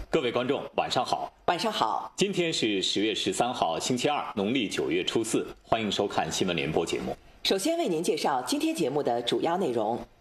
各位观众，晚上好。 晚上好。 今天是10月13号，星期二，农历9月初4。欢迎收看新闻联播节目。 首先为您介绍今天节目的主要内容。